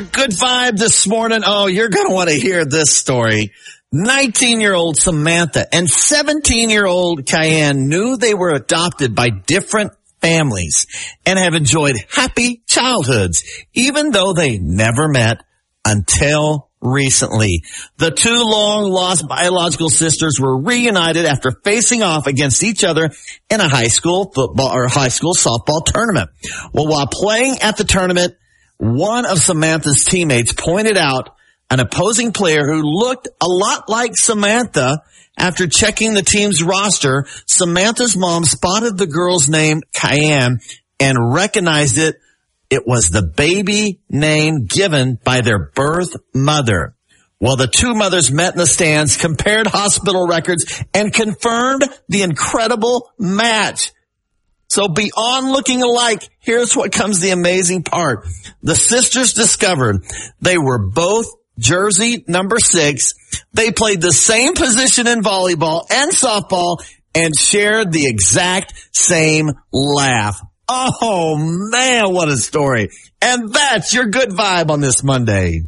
Good vibe this morning. Oh, you're going to want to hear this story. 19-year-old Samantha and 17-year-old Cayenne knew they were adopted by different families and have enjoyed happy childhoods, even though they never met until recently. The two long-lost biological sisters were reunited after facing off against each other in a high school football or high school softball tournament. Well, while playing at the tournament, one of Samantha's teammates pointed out an opposing player who looked a lot like Samantha. After checking the team's roster, Samantha's mom spotted the girl's name, Cayenne, and recognized it. It was the baby name given by their birth mother. Well, the two mothers met in the stands, compared hospital records, and confirmed the incredible match. So beyond looking alike, here's what comes the amazing part. The sisters discovered they were both jersey number 6. They played the same position in volleyball and softball and shared the exact same laugh. Oh, man, what a story. And that's your good vibe on this Monday.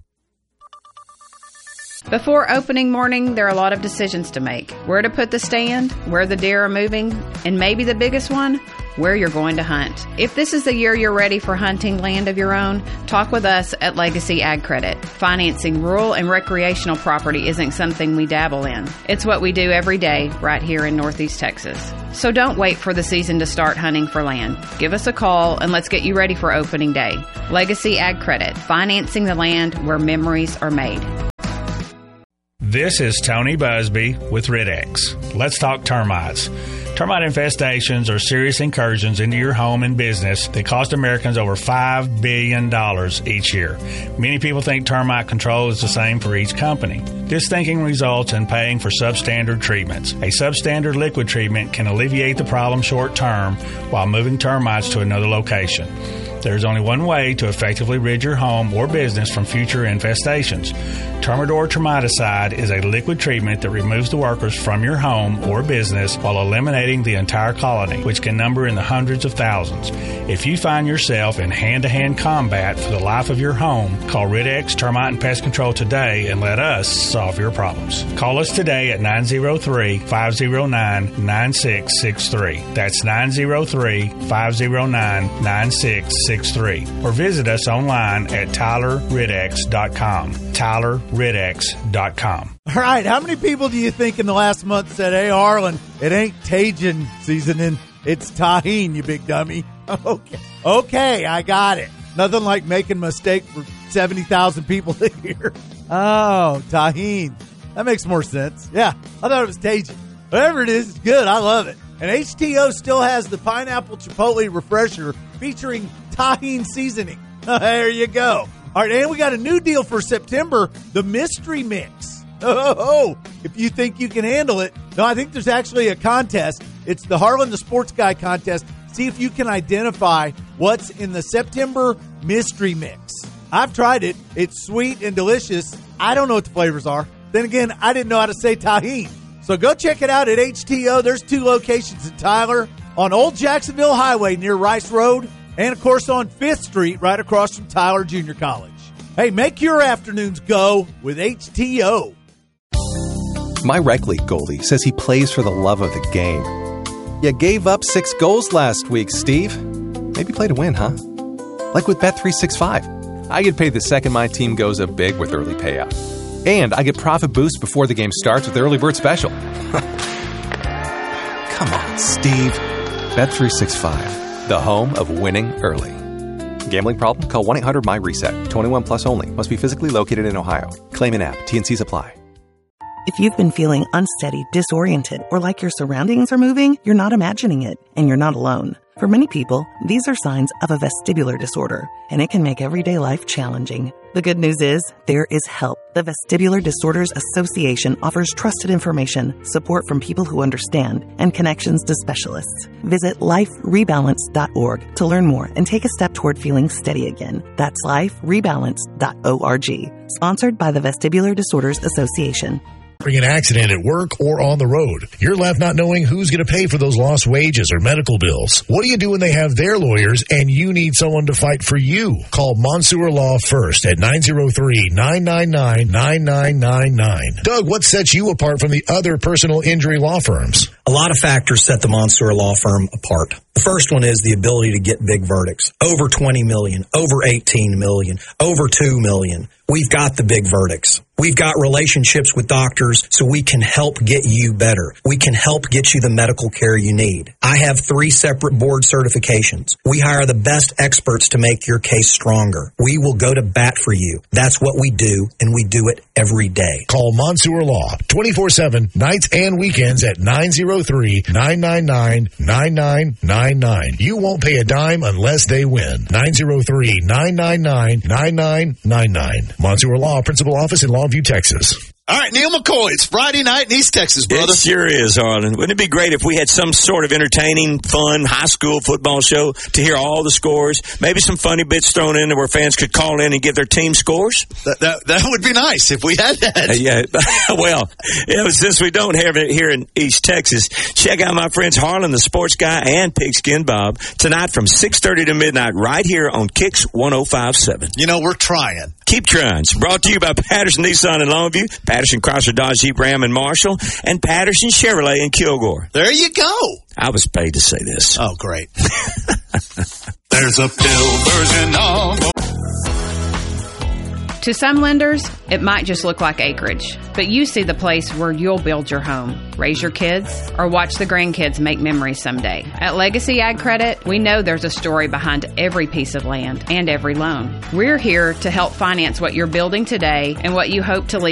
Before opening morning, there are a lot of decisions to make. Where to put the stand, where the deer are moving, and maybe the biggest one, where you're going to hunt. If this is the year you're ready for hunting land of your own, talk with us at Legacy Ag Credit. Financing rural and recreational property isn't something we dabble in. It's what we do every day right here in Northeast Texas. So don't wait for the season to start hunting for land. Give us a call and let's get you ready for opening day. Legacy Ag Credit, financing the land where memories are made. This is Tony Busby with Rid-X. Let's talk termites. Termite infestations are serious incursions into your home and business that cost Americans over $5 billion each year. Many people think termite control is the same for each company. This thinking results in paying for substandard treatments. A substandard liquid treatment can alleviate the problem short term while moving termites to another location. There's only one way to effectively rid your home or business from future infestations. Termidor Termiticide is a liquid treatment that removes the workers from your home or business while eliminating the entire colony, which can number in the hundreds of thousands. If you find yourself in hand-to-hand combat for the life of your home, call Rid-X Termite and Pest Control today and let us solve your problems. Call us today at 903-509-9663. That's 903-509-9663. Or visit us online at TylerRidX.com. TylerRidX.com. All right, how many people do you think in the last month said, hey, Harlan, it ain't Tajin seasoning, it's tahine, you big dummy? Okay, I got it. Nothing like making a mistake for 70,000 people to hear. Oh, tahine. That makes more sense. Yeah, I thought it was Tajin. Whatever it is, it's good. I love it. And HTO still has the Pineapple Chipotle Refresher featuring tahine seasoning. There you go. All right, and we got a new deal for September, the Mystery Mix. If you think you can handle it. No, I think there's actually a contest. It's the Harlan the Sports Guy contest. See if you can identify what's in the September Mystery Mix. I've tried it. It's sweet and delicious. I don't know what the flavors are. Then again, I didn't know how to say tahine. So go check it out at HTO. There's 2 locations in Tyler, on Old Jacksonville Highway near Rice Road, and, of course, on 5th Street right across from Tyler Junior College. Hey, make your afternoons go with HTO. My rec league goalie says he plays for the love of the game. You gave up 6 goals last week, Steve. Maybe play to win, huh? Like with Bet365. I get paid the second my team goes up big with early payout. And I get profit boost before the game starts with the Early Bird Special. Come on, Steve. Bet365, the home of winning early. Gambling problem? Call 1-800-MY-RESET. 21 plus only. Must be physically located in Ohio. Claim in app. T&Cs apply. If you've been feeling unsteady, disoriented, or like your surroundings are moving, you're not imagining it, and you're not alone. For many people, these are signs of a vestibular disorder, and it can make everyday life challenging. The good news is, there is help. The Vestibular Disorders Association offers trusted information, support from people who understand, and connections to specialists. Visit liferebalance.org to learn more and take a step toward feeling steady again. That's liferebalance.org. Sponsored by the Vestibular Disorders Association. during an accident at work or on the road. You're left not knowing who's going to pay for those lost wages or medical bills. What do you do when they have their lawyers and you need someone to fight for you? Call Mansour Law first at 903-999-9999. Doug, what sets you apart from the other personal injury law firms? A lot of factors set the Mansour Law Firm apart. The first one is the ability to get big verdicts. Over $20 million, over $18 million, over $2 million. We've got the big verdicts. We've got relationships with doctors so we can help get you better. We can help get you the medical care you need. I have 3 separate board certifications. We hire the best experts to make your case stronger. We will go to bat for you. That's what we do, and we do it every day. Call Mansour Law 24/7, nights and weekends at 903-999-9999. You won't pay a dime unless they win. 903-999-9999. Mansour Law, Principal Office in Longview, Texas. All right, Neil McCoy, it's Friday night in East Texas, brother. It sure is, Arlen. Wouldn't it be great if we had some sort of entertaining, fun, high school football show to hear all the scores? Maybe some funny bits thrown in there where fans could call in and give their team scores? That would be nice if we had that. Yeah, well, since we don't have it here in East Texas, check out my friends Harlan, the Sports Guy, and Pigskin Bob tonight from 6:30 to midnight right here on Kicks 105.7. You know, we're trying. Keep trying. It's brought to you by Patterson Nissan in Longview, Patterson Chrysler Dodge Jeep Ram in Marshall, and Patterson Chevrolet in Kilgore. There you go. I was paid to say this. Oh, great. There's a pill version of... To some lenders, it might just look like acreage, but you see the place where you'll build your home, raise your kids, or watch the grandkids make memories someday. At Legacy Ag Credit, we know there's a story behind every piece of land and every loan. We're here to help finance what you're building today and what you hope to leave